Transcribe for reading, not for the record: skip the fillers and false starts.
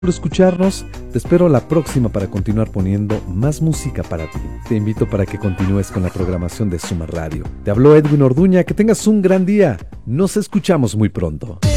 por escucharnos. Te espero la próxima para continuar poniendo más música para ti. Te invito para que continúes con la programación de Suma Radio. Te habló Edwin Orduña. Que tengas un gran día. Nos escuchamos muy pronto.